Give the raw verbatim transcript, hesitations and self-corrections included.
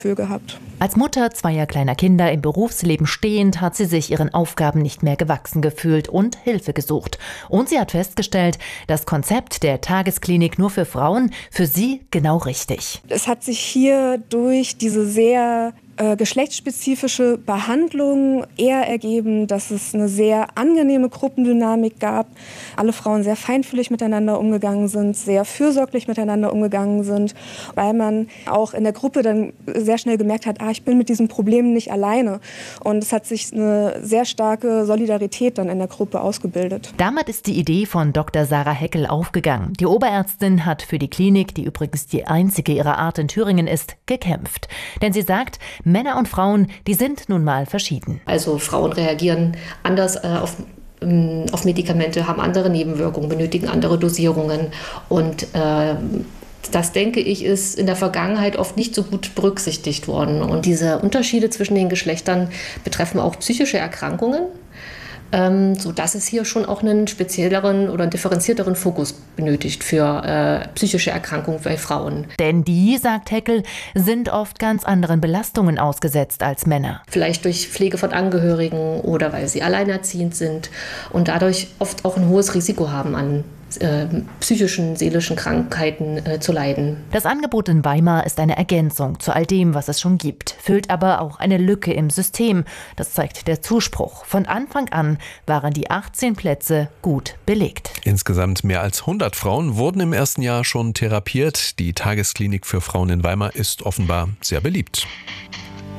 für gehabt. Als Mutter zweier kleiner Kinder im Berufsleben stehend, hat sie sich ihren Aufgaben nicht mehr gewachsen gefühlt und Hilfe gesucht. Und sie hat festgestellt, das Konzept der Tagesklinik nur für Frauen für sie genau richtig. Es hat sich hier durch diese sehr äh, geschlechtsspezifische Behandlung eher ergeben, dass es eine sehr angenehme Gruppendynamik gab. Alle Frauen sehr feinfühlig miteinander umgegangen sind, sehr fürsorglich miteinander umgegangen sind, weil man auch in der Gruppe dann sehr schnell gemerkt hat, ah, ich bin mit diesen Problemen nicht alleine. Und es hat sich eine sehr starke Solidarität dann in der Gruppe ausgebildet. Damit ist die Idee von Doktor Sarah Heckel aufgegangen. Die Oberärztin hat für die Klinik, die übrigens die einzige ihrer Art in Thüringen ist, gekämpft. Denn sie sagt, Männer und Frauen, die sind nun mal verschieden. Also Frauen reagieren anders äh, auf auf Medikamente, haben andere Nebenwirkungen, benötigen andere Dosierungen. Und äh, das, denke ich, ist in der Vergangenheit oft nicht so gut berücksichtigt worden. Und diese Unterschiede zwischen den Geschlechtern betreffen auch psychische Erkrankungen, ähm, sodass es hier schon auch einen spezielleren oder einen differenzierteren Fokus benötigt für äh, psychische Erkrankungen bei Frauen. Denn die, sagt Heckel, sind oft ganz anderen Belastungen ausgesetzt als Männer. Vielleicht durch Pflege von Angehörigen oder weil sie alleinerziehend sind und dadurch oft auch ein hohes Risiko haben, an äh, psychischen, seelischen Krankheiten äh, zu leiden. Das Angebot in Weimar ist eine Ergänzung zu all dem, was es schon gibt, füllt aber auch eine Lücke im System. Das zeigt der Zuspruch. Von Anfang an waren die achtzehn Plätze gut belegt. Insgesamt mehr als hundert Frauen wurden im ersten Jahr schon therapiert. Die Tagesklinik für Frauen in Weimar ist offenbar sehr beliebt.